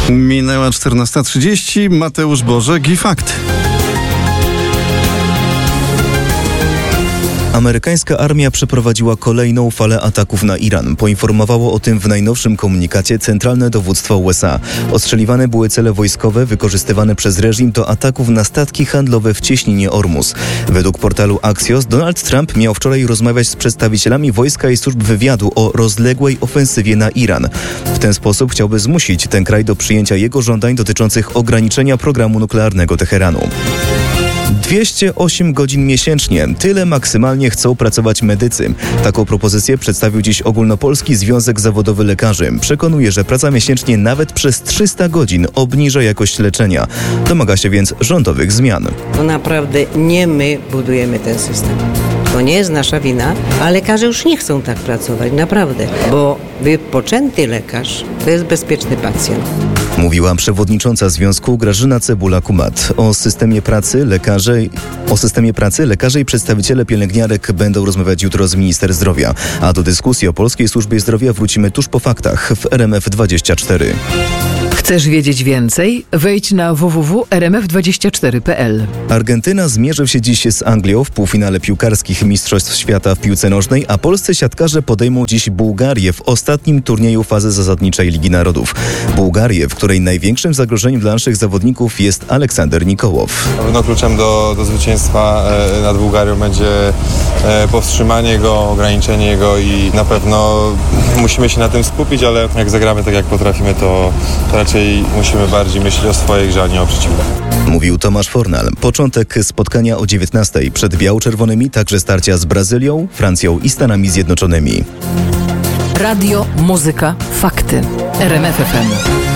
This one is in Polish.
Minęła 14:30. Mateusz Bożek i fakty. Amerykańska armia przeprowadziła kolejną falę ataków na Iran. Poinformowało o tym w najnowszym komunikacie Centralne Dowództwo USA. Ostrzeliwane były cele wojskowe wykorzystywane przez reżim do ataków na statki handlowe w cieśninie Ormus. Według portalu Axios Donald Trump miał wczoraj rozmawiać z przedstawicielami wojska i służb wywiadu o rozległej ofensywie na Iran. W ten sposób chciałby zmusić ten kraj do przyjęcia jego żądań dotyczących ograniczenia programu nuklearnego Teheranu. 208 godzin miesięcznie. Tyle maksymalnie chcą pracować medycy. Taką propozycję przedstawił dziś Ogólnopolski Związek Zawodowy Lekarzy. Przekonuje, że praca miesięcznie nawet przez 300 godzin obniża jakość leczenia. Domaga się więc rządowych zmian. To naprawdę nie my budujemy ten system. To nie jest nasza wina, a lekarze już nie chcą tak pracować, naprawdę. Bo wypoczęty lekarz to jest bezpieczny pacjent. Mówiła przewodnicząca związku Grażyna Cebula-Kumat. O systemie pracy lekarze i przedstawiciele pielęgniarek będą rozmawiać jutro z minister zdrowia. A do dyskusji o polskiej służbie zdrowia wrócimy tuż po faktach w RMF24. Chcesz wiedzieć więcej? Wejdź na www.rmf24.pl. Argentyna zmierzy się dziś z Anglią w półfinale piłkarskich Mistrzostw Świata w piłce nożnej, a polscy siatkarze podejmą dziś Bułgarię w ostatnim turnieju fazy zasadniczej Ligi Narodów. Bułgarię, w której największym zagrożeniem dla naszych zawodników jest Aleksander Nikołow. Na pewno kluczem do zwycięstwa nad Bułgarią będzie powstrzymanie go, ograniczenie go i na pewno musimy się na tym skupić, ale jak zagramy tak jak potrafimy, to raczej musimy bardziej myśleć o swojej grze, a nie o przeciwniku. Mówił Tomasz Fornal. Początek spotkania o 19:00. Przed biało-czerwonymi także starcia z Brazylią, Francją i Stanami Zjednoczonymi. Radio, muzyka, fakty. RMF FM.